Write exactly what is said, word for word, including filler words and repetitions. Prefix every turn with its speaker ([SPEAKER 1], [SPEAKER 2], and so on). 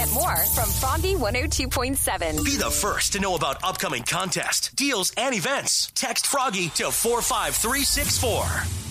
[SPEAKER 1] Get more from Froggy one oh two point seven.
[SPEAKER 2] Be the first to know about upcoming contests, deals, and events. Text Froggy to four five three six four.